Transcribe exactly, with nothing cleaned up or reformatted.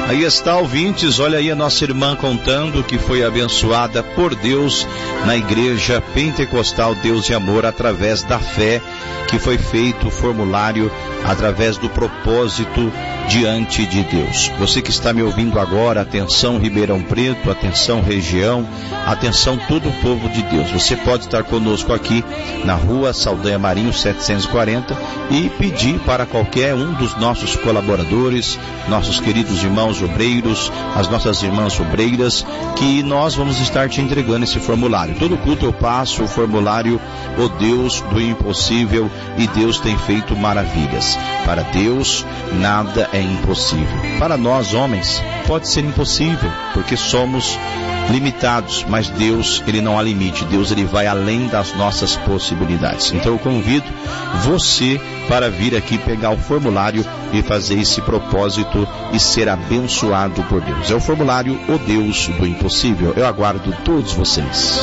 Aí está, ouvintes, olha aí a nossa irmã contando que foi abençoada por Deus na igreja pentecostal Deus e Amor através da fé, que foi feito o formulário através do propósito diante de Deus. Você que está me ouvindo agora, atenção Ribeirão Preto, atenção região, atenção todo o povo de Deus. Você pode estar conosco aqui na rua Saldanha Marinho setecentos e quarenta e pedir para qualquer um dos nossos colaboradores, nossos queridos irmãos obreiros, as nossas irmãs obreiras, que nós vamos estar te entregando esse formulário. Todo culto eu passo o formulário O Deus do Impossível, e Deus tem feito maravilhas. Para Deus nada é impossível. Para nós homens pode ser impossível, porque somos limitados, mas Deus, Ele não há limite. Deus, Ele vai além das nossas possibilidades. Então eu convido você para vir aqui pegar o formulário e fazer esse propósito e ser abençoado por Deus. É o formulário O Deus do Impossível. Eu aguardo todos vocês.